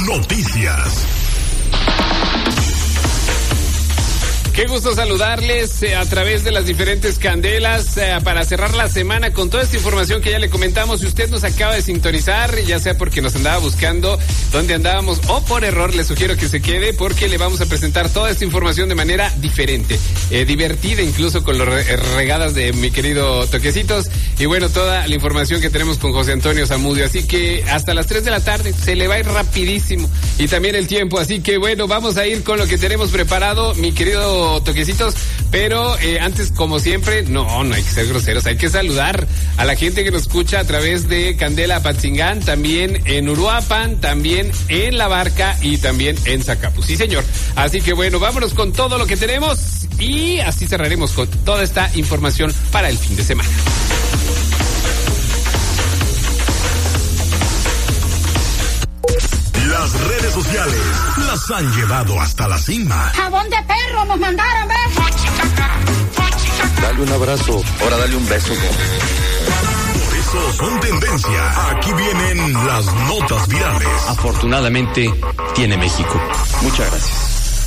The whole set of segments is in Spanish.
Noticias. Qué gusto saludarles a través de las diferentes candelas para cerrar la semana con toda esta información que ya le comentamos. Si usted nos acaba de sintonizar, ya sea porque nos andaba buscando dónde andábamos o por error, le sugiero que se quede porque le vamos a presentar toda esta información de manera diferente, divertida incluso con las regadas de mi querido Toquecitos y bueno, toda la información que tenemos con José Antonio Zamudio. Así que hasta las 3 de la tarde se le va a ir rapidísimo y también el tiempo. Así que bueno, vamos a ir con lo que tenemos preparado, mi querido Toquecitos, pero antes, como siempre, no hay que ser groseros, hay que saludar a la gente que nos escucha a través de Candela Apatzingán, también en Uruapan, también en La Barca y también en Zacapu. Sí, señor. Así que bueno, vámonos con todo lo que tenemos y así cerraremos con toda esta información para el fin de semana. Las redes sociales las han llevado hasta la cima. Jabón de perro nos mandaron, ¿ves? Dale un abrazo, ahora dale un beso. Por eso son tendencia. Aquí vienen las notas virales. Afortunadamente, tiene México. Muchas gracias.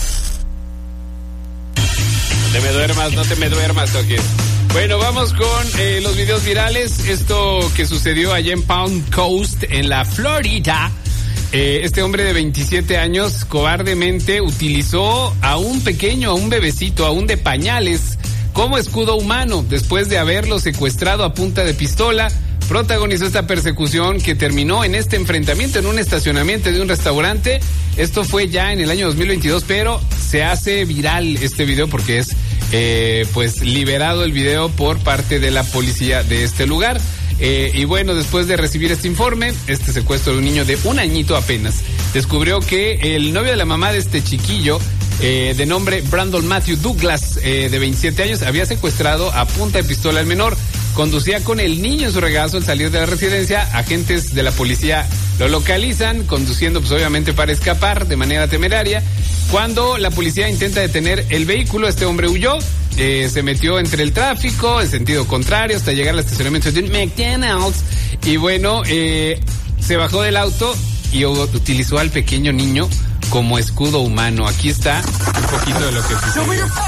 No te me duermas, Toque. Bueno, vamos con los videos virales. Esto que sucedió allá en Palm Coast, en la Florida. Este hombre de 27 años cobardemente utilizó a un bebecito, aún de pañales, como escudo humano. Después de haberlo secuestrado a punta de pistola, protagonizó esta persecución que terminó en este enfrentamiento en un estacionamiento de un restaurante. Esto fue ya en el año 2022, pero se hace viral este video porque es pues liberado el video por parte de la policía de este lugar. Y bueno, después de recibir este informe, este secuestro de un niño de 1 añito apenas, descubrió que el novio de la mamá de este chiquillo, de nombre Brandon Matthew Douglas, de 27 años, había secuestrado a punta de pistola al menor. Conducía con el niño en su regazo al salir de la residencia. Agentes de la policía lo localizan, conduciendo pues obviamente para escapar de manera temeraria. Cuando la policía intenta detener el vehículo, este hombre huyó. Se metió entre el tráfico en sentido contrario hasta llegar al estacionamiento de un McDonald's y bueno, se bajó del auto y utilizó al pequeño niño como escudo humano. Aquí está un poquito de lo que sucedió.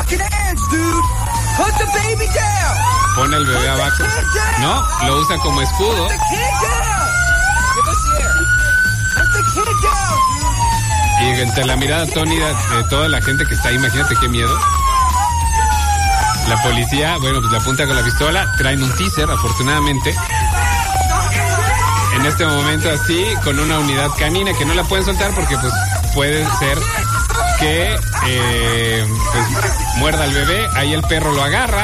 Pone al bebé abajo. No, lo usa como escudo. Y entre la mirada atónita de toda la gente que está ahí, imagínate qué miedo. La policía, bueno, pues le apunta con la pistola, traen un teaser, afortunadamente. En este momento así, con una unidad canina que no la pueden soltar porque pues puede ser que pues, muerda al bebé. Ahí el perro lo agarra.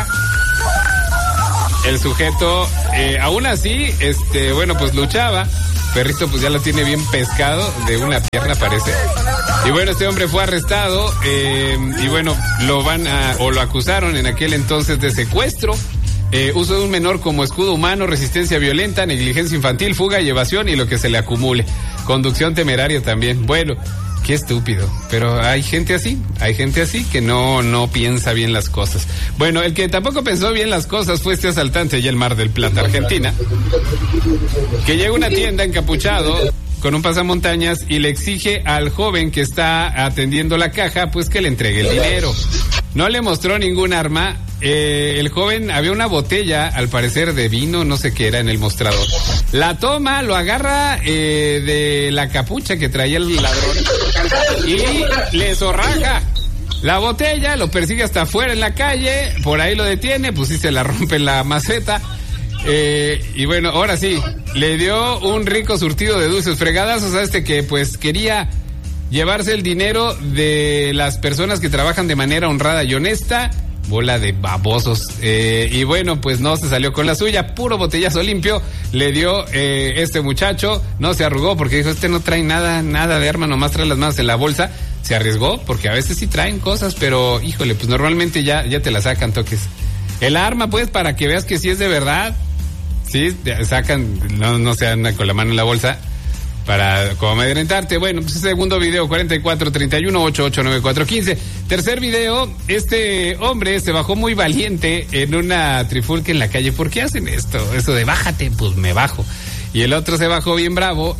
El sujeto, aún así, bueno, pues luchaba. Perrito pues ya lo tiene bien pescado, de una pierna parece. Y bueno, este hombre fue arrestado y bueno, lo acusaron en aquel entonces de secuestro, uso de un menor como escudo humano, resistencia violenta, negligencia infantil, fuga y evasión y lo que se le acumule. Conducción temeraria también. Bueno, qué estúpido, pero hay gente así que no piensa bien las cosas. Bueno, el que tampoco pensó bien las cosas fue este asaltante allá en Mar del Plata, Argentina, que llega a una tienda encapuchado con un pasamontañas y le exige al joven que está atendiendo la caja pues que le entregue el dinero. No le mostró ningún arma. El joven, había una botella, al parecer de vino, no sé qué era, en el mostrador. La toma, lo agarra de la capucha que traía el ladrón y le zorraja la botella, lo persigue hasta afuera en la calle, por ahí lo detiene, pues sí se la rompe la maceta. Y bueno, ahora sí, le dio un rico surtido de dulces fregadazos a que pues quería llevarse el dinero de las personas que trabajan de manera honrada y honesta. Bola de babosos. Y bueno, pues no se salió con la suya, puro botellazo limpio le dio este muchacho, no se arrugó porque dijo, no trae nada de arma, nomás trae las manos en la bolsa. Se arriesgó porque a veces sí traen cosas, pero híjole, pues normalmente ya te la sacan, Toques. El arma pues para que veas que sí es de verdad. Sí, sacan, no se andan con la mano en la bolsa para como amedrentarte. Bueno, pues segundo video, 4431-889415. Tercer video, este hombre se bajó muy valiente en una trifulca en la calle. ¿Por qué hacen esto? Eso de bájate, pues me bajo. Y el otro se bajó bien bravo,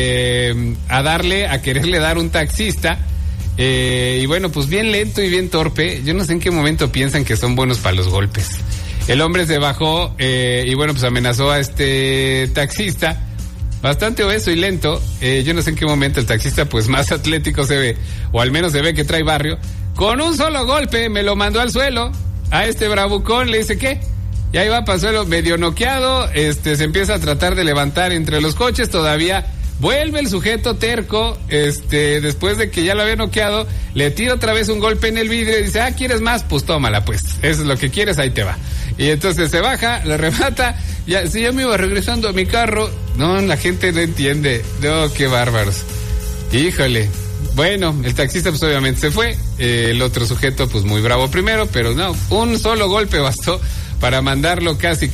a quererle dar un taxista. Y bueno, pues bien lento y bien torpe. Yo no sé en qué momento piensan que son buenos para los golpes. El hombre se bajó y bueno, pues amenazó a este taxista. Bastante obeso y lento. Yo no sé en qué momento el taxista, pues más atlético se ve, o al menos se ve que trae barrio. Con un solo golpe me lo mandó al suelo. A este bravucón le dice, ¿qué? Y ahí va para el suelo medio noqueado. Se empieza a tratar de levantar entre los coches. Todavía vuelve el sujeto terco. Después de que ya lo había noqueado, le tira otra vez un golpe en el vidrio y dice, ¿quieres más? Pues tómala, pues. Eso es lo que quieres, ahí te va. Y entonces se baja, lo remata. Ya, si yo me iba regresando a mi carro. No, la gente no entiende. No, qué bárbaros. Híjole. Bueno, el taxista pues obviamente se fue. El otro sujeto pues muy bravo primero, pero no, un solo golpe bastó para mandarlo casi,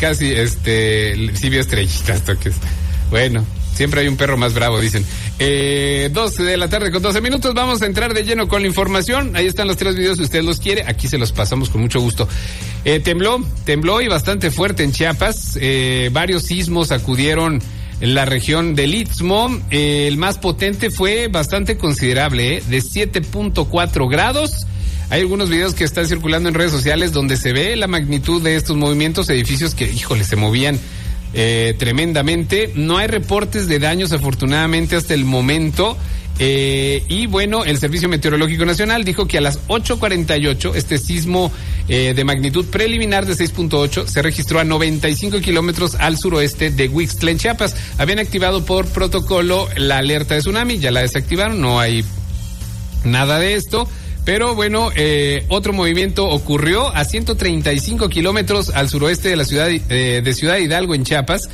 sí vio estrellitas, toques. Bueno, siempre hay un perro más bravo, dicen. 12 de la tarde con 12 minutos, vamos a entrar de lleno con la información. Ahí están los 3 videos, si usted los quiere, aquí se los pasamos con mucho gusto. Tembló y bastante fuerte en Chiapas. Varios sismos sacudieron en la región del Istmo. El más potente fue bastante considerable, de 7.4 grados. Hay algunos videos que están circulando en redes sociales donde se ve la magnitud de estos movimientos, edificios que, híjole, se movían tremendamente. No hay reportes de daños, afortunadamente, hasta el momento. Y bueno, el Servicio Meteorológico Nacional dijo que a las 8:48 este sismo de magnitud preliminar de 6.8 se registró a 95 kilómetros al suroeste de Huixtla, en Chiapas. Habían activado por protocolo la alerta de tsunami, ya la desactivaron, no hay nada de esto. Pero bueno, otro movimiento ocurrió a 135 kilómetros al suroeste de la ciudad de Ciudad Hidalgo, en Chiapas,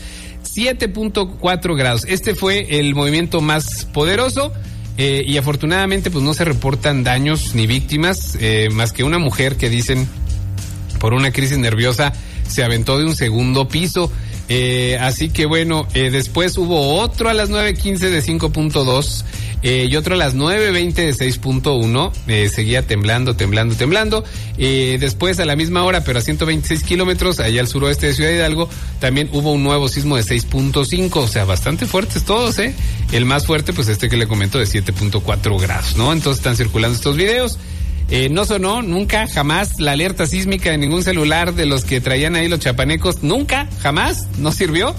7.4 grados. Este fue el movimiento más poderoso y afortunadamente pues no se reportan daños ni víctimas, más que una mujer que dicen por una crisis nerviosa se aventó de un segundo piso. Así que bueno, después hubo otro a las 9:15 de 5.2 y otro a las 9:20 de 6.1. Seguía temblando. Después a la misma hora, pero a 126 kilómetros, allá al suroeste de Ciudad Hidalgo, también hubo un nuevo sismo de 6.5, o sea, bastante fuertes todos, El más fuerte, pues que le comento, de 7.4 grados, ¿no? Entonces están circulando estos videos. No sonó nunca, jamás, la alerta sísmica de ningún celular de los que traían ahí los chapanecos, nunca, jamás, no sirvió.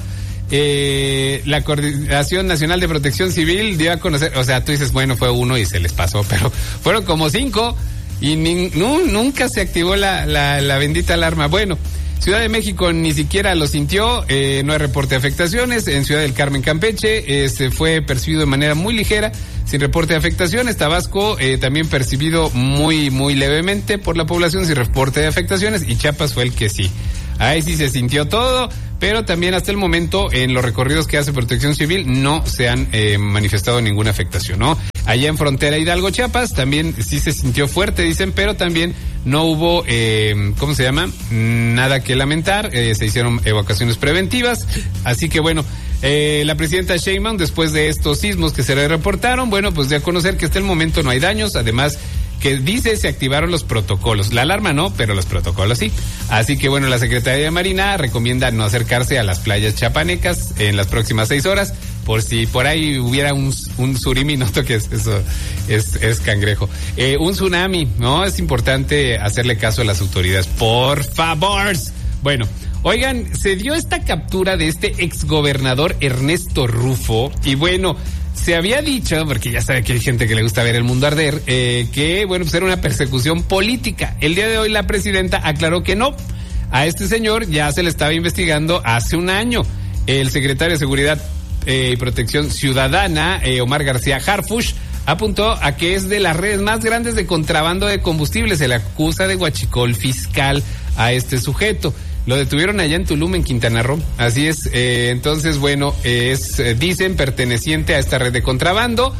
La Coordinación Nacional de Protección Civil dio a conocer, o sea, tú dices, bueno, fue uno y se les pasó, pero fueron como 5 y nunca se activó la bendita alarma. Bueno, Ciudad de México ni siquiera lo sintió, no hay reporte de afectaciones. En Ciudad del Carmen, Campeche, se fue percibido de manera muy ligera, sin reporte de afectaciones. Tabasco también percibido muy, muy levemente por la población, sin reporte de afectaciones. Y Chiapas fue el que sí. Ahí sí se sintió todo, pero también hasta el momento en los recorridos que hace Protección Civil no se han manifestado ninguna afectación, ¿no? Allá en frontera Hidalgo, Chiapas, también sí se sintió fuerte, dicen, pero también no hubo, ¿cómo se llama? Nada que lamentar, se hicieron evacuaciones preventivas, así que bueno, la presidenta Sheinbaum, después de estos sismos que se le reportaron, bueno, pues de a conocer que hasta el momento no hay daños, además que dice se activaron los protocolos. La alarma no, pero los protocolos sí. Así que bueno, la Secretaría de Marina recomienda no acercarse a las playas chapanecas en las próximas 6 horas, por si por ahí hubiera un surimi, no toques, eso es cangrejo. Un tsunami, ¿no? Es importante hacerle caso a las autoridades, por favor. Bueno, oigan, se dio esta captura de este exgobernador Ernesto Rufo, y bueno, se había dicho, porque ya sabe que hay gente que le gusta ver el mundo arder, que, bueno, pues era una persecución política. El día de hoy la presidenta aclaró que no. A este señor ya se le estaba investigando hace un año. El secretario de Seguridad y Protección Ciudadana, Omar García Harfuch, apuntó a que es de las redes más grandes de contrabando de combustible. Se le acusa de huachicol fiscal a este sujeto. Lo detuvieron allá en Tulum, en Quintana Roo. Así es. Entonces, bueno, dicen, perteneciente a esta red de contrabando.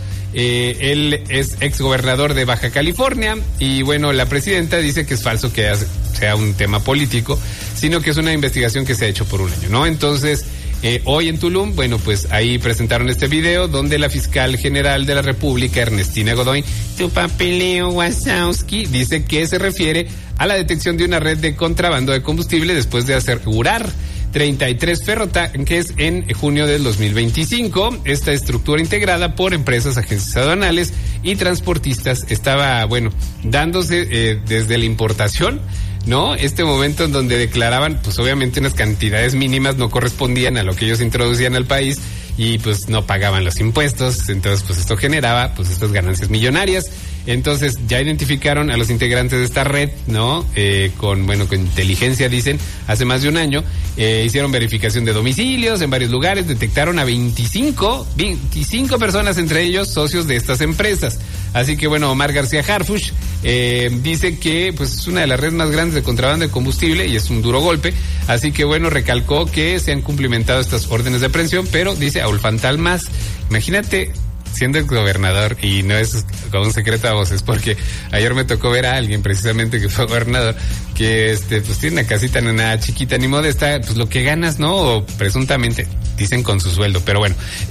Él es exgobernador de Baja California. Y bueno, la presidenta dice que es falso que sea un tema político, sino que es una investigación que se ha hecho por un año, ¿no? Entonces, hoy en Tulum, bueno, pues ahí presentaron este video donde la fiscal general de la República, Ernestina Godoy, tu papeleo Wazowski, dice que se refiere a la detección de una red de contrabando de combustible después de asegurar 33 ferrotanques en junio del 2025. Esta estructura integrada por empresas, agencias aduanales y transportistas estaba, dándose desde la importación, ¿no? Este momento en donde declaraban, pues obviamente unas cantidades mínimas no correspondían a lo que ellos introducían al país y pues no pagaban los impuestos. Entonces, pues esto generaba pues estas ganancias millonarias. Entonces ya identificaron a los integrantes de esta red, ¿no? Con inteligencia, dicen, hace más de un año. Hicieron verificación de domicilios en varios lugares, detectaron a 25 personas, entre ellos socios de estas empresas. Así que Omar García Harfuch dice que pues es una de las redes más grandes de contrabando de combustible y es un duro golpe. Así que recalcó que se han cumplimentado estas órdenes de aprehensión, pero dice a ulfantal más. Imagínate siendo el gobernador, y no es como un secreto a voces, porque ayer me tocó ver a alguien precisamente que fue gobernador, que pues tiene una casita no nada chiquita ni modesta, pues lo que ganas, ¿no? O presuntamente dicen con su sueldo, pero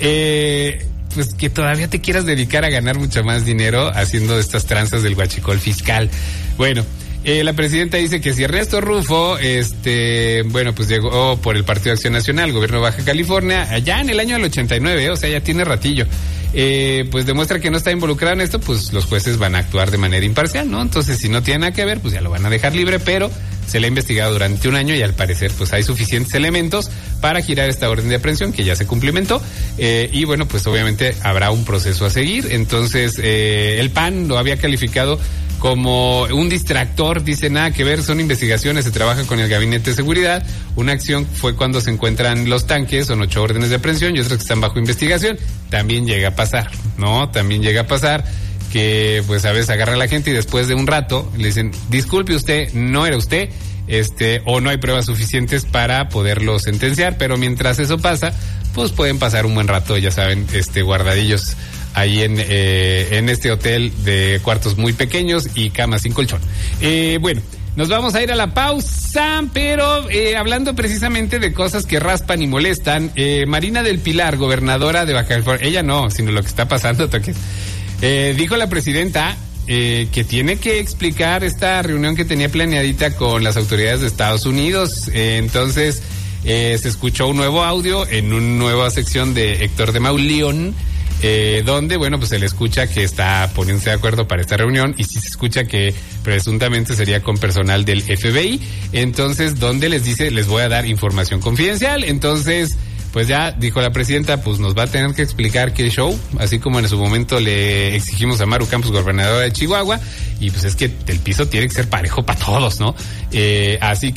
pues que todavía te quieras dedicar a ganar mucho más dinero haciendo estas tranzas del huachicol fiscal. La presidenta dice que si Ernesto Rufo, pues llegó por el Partido Acción Nacional, gobierno de Baja California, allá en el año del 89, o sea, ya tiene ratillo. Pues demuestra que no está involucrado en esto, pues los jueces van a actuar de manera imparcial, ¿no? Entonces, si no tiene nada que ver, pues ya lo van a dejar libre, pero se le ha investigado durante un año y al parecer, pues hay suficientes elementos para girar esta orden de aprehensión que ya se cumplimentó. Pues obviamente habrá un proceso a seguir. Entonces, el PAN lo había calificado como un distractor, dice nada que ver, son investigaciones, se trabaja con el Gabinete de Seguridad. Una acción fue cuando se encuentran los tanques, son 8 órdenes de aprehensión y otras que están bajo investigación. También llega a pasar, ¿no? También llega a pasar que pues a veces agarra a la gente y después de un rato le dicen, disculpe usted, no era usted, o no hay pruebas suficientes para poderlo sentenciar, pero mientras eso pasa, pues pueden pasar un buen rato, ya saben, guardadillos ahí en este hotel de cuartos muy pequeños y camas sin colchón. Nos vamos a ir a la pausa, pero hablando precisamente de cosas que raspan y molestan, Marina del Pilar, gobernadora de Baja California, ella no, sino lo que está pasando, Toques, dijo la presidenta que tiene que explicar esta reunión que tenía planeadita con las autoridades de Estados Unidos. Entonces, se escuchó un nuevo audio en una nueva sección de Héctor de Mauleón, donde, pues se le escucha que está poniéndose de acuerdo para esta reunión y sí se escucha que presuntamente sería con personal del FBI. Entonces, donde les dice, les voy a dar información confidencial. Entonces, pues ya dijo la presidenta, pues nos va a tener que explicar qué show, así como en su momento le exigimos a Maru Campos, gobernadora de Chihuahua, y pues es que el piso tiene que ser parejo para todos, ¿no? Así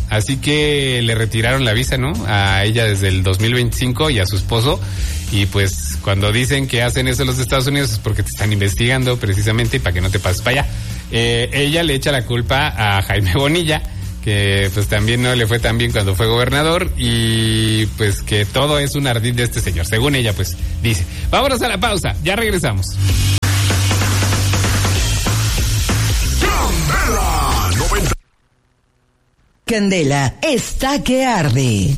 que le retiraron la visa, ¿no? A ella desde el 2025 y a su esposo, y pues cuando dicen que hacen eso los Estados Unidos es porque te están investigando precisamente y para que no te pases para allá. Ella le echa la culpa a Jaime Bonilla, que pues también no le fue tan bien cuando fue gobernador, y pues que todo es un ardid de este señor, según ella pues dice. Vámonos a la pausa, ya regresamos. Candela está que arde.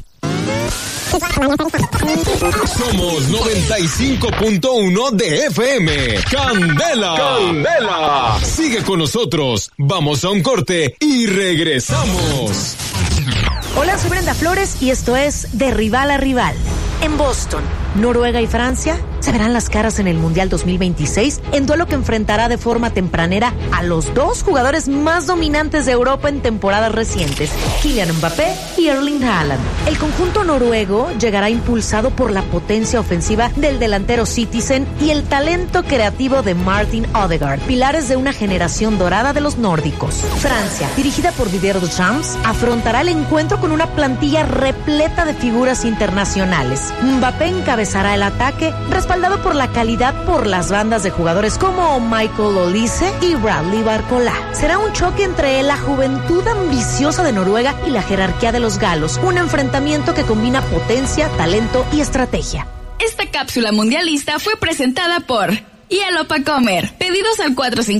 Somos 95.1 de FM. Candela. Candela. Sigue con nosotros. Vamos a un corte y regresamos. Hola, soy Brenda Flores y esto es De Rival a Rival. En Boston, Noruega y Francia se verán las caras en el Mundial 2026 en duelo que enfrentará de forma tempranera a los dos jugadores más dominantes de Europa en temporadas recientes, Kylian Mbappé y Erling Haaland. El conjunto noruego llegará impulsado por la potencia ofensiva del delantero Citizen y el talento creativo de Martin Odegaard, pilares de una generación dorada de los nórdicos. Francia, dirigida por Didier Deschamps, afrontará el encuentro con una plantilla repleta de figuras internacionales. Mbappé encabezará el ataque, respaldado por la calidad por las bandas de jugadores como Michael Olise y Bradley Barcola. Será un choque entre la juventud ambiciosa de Noruega y la jerarquía de los galos, un enfrentamiento que combina potencia, talento y estrategia. Esta cápsula mundialista fue presentada por Hielo pa' Comer. Pedidos al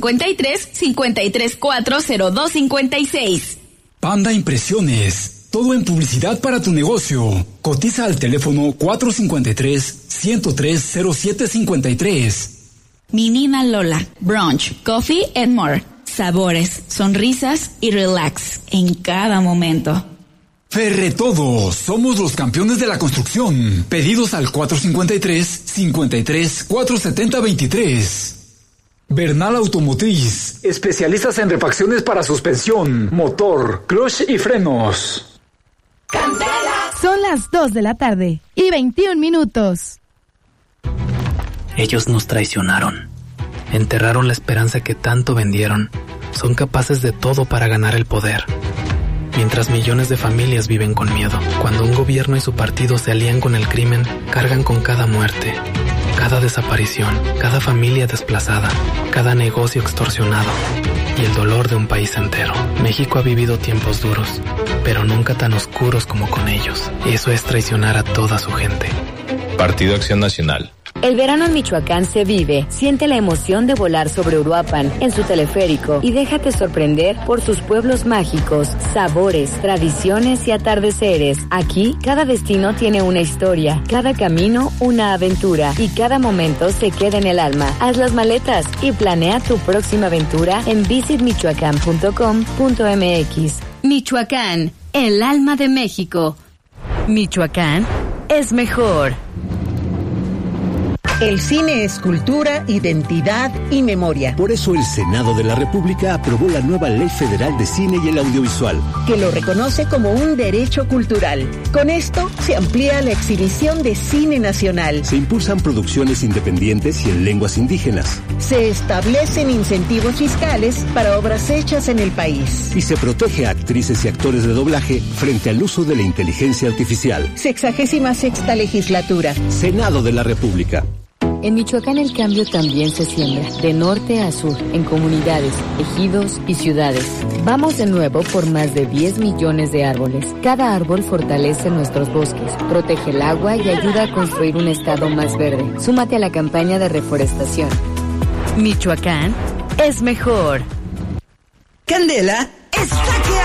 453-5340256. Panda Impresiones. Todo en publicidad para tu negocio. Cotiza al teléfono 453-103-0753. Menina Lola. Brunch, coffee and more. Sabores, sonrisas y relax en cada momento. Ferretodo, somos los campeones de la construcción. Pedidos al 453-53-470-23. Bernal Automotriz, especialistas en refacciones para suspensión, motor, clutch y frenos. Son las 2 de la tarde y 21 minutos. Ellos nos traicionaron. Enterraron la esperanza que tanto vendieron. Son capaces de todo para ganar el poder. Mientras millones de familias viven con miedo. Cuando un gobierno y su partido se alían con el crimen, cargan con cada muerte, cada desaparición, cada familia desplazada, cada negocio extorsionado y el dolor de un país entero. México ha vivido tiempos duros, pero nunca tan oscuros como con ellos. Eso es traicionar a toda su gente. Partido Acción Nacional. El verano en Michoacán se vive. Siente la emoción de volar sobre Uruapan en su teleférico y déjate sorprender por sus pueblos mágicos, sabores, tradiciones y atardeceres. Aquí, cada destino tiene una historia, cada camino una aventura y cada momento se queda en el alma. Haz las maletas y planea tu próxima aventura en visitmichoacán.com.mx. Michoacán, el alma de México. Michoacán es mejor. El cine es cultura, identidad y memoria. Por eso el Senado de la República aprobó la nueva Ley Federal de Cine y el Audiovisual, que lo reconoce como un derecho cultural. Con esto se amplía la exhibición de cine nacional. Se impulsan producciones independientes y en lenguas indígenas. Se establecen incentivos fiscales para obras hechas en el país. Y se protege a actrices y actores de doblaje frente al uso de la inteligencia artificial. 66ª legislatura. Senado de la República. En Michoacán el cambio también se siembra, de norte a sur, en comunidades, ejidos y ciudades. Vamos de nuevo por más de 10 millones de árboles. Cada árbol fortalece nuestros bosques, protege el agua y ayuda a construir un estado más verde. Súmate a la campaña de reforestación. Michoacán es mejor. Candela está que